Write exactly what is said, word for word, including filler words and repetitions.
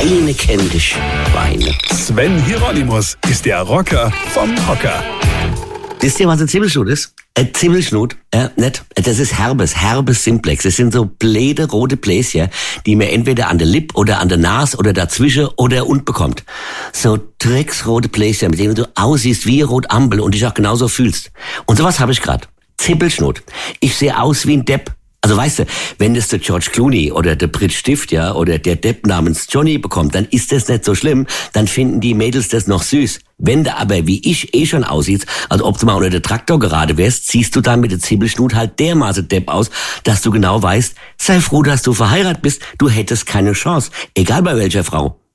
Schweine kenn dich, Schweine. Sven Hieronymus ist der Rocker vom Hocker. Wisst ihr, was ein Zwiebelschnut ist? Ein Zwiebelschnut, äh, nicht? Das ist herbes, herbes Simplex. Das sind so bläde rote Bläschen, die man entweder an der Lippe oder an der Nase oder dazwischen oder und bekommt. So drecksrote Bläschen, mit denen du aussiehst wie rot Ampel und dich auch genauso fühlst. Und sowas habe ich grad. Zippelschnut. Ich sehe aus wie ein Depp. Also weißt du, wenn das der George Clooney oder der Brit Stift, ja, oder der Depp namens Johnny bekommt, dann ist das nicht so schlimm, dann finden die Mädels das noch süß. Wenn du aber wie ich eh schon aussiehst, als ob du mal unter der Traktor gerade wärst, siehst du dann mit der Zippelschnut halt dermaßen Depp aus, dass du genau weißt, sei froh, dass du verheiratet bist, du hättest keine Chance, egal bei welcher Frau.